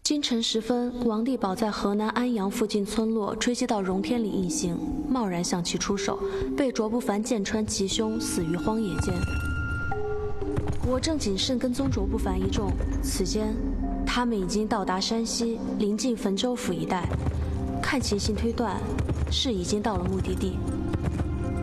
清晨时分，王地宝在河南安阳附近村落追击到荣天礼一行，贸然向其出手，被卓不凡剑穿其胸，死于荒野间。我正谨慎跟踪卓不凡一众，此间他们已经到达山西，临近汾州府一带。看情形推断，是已经到了目的地。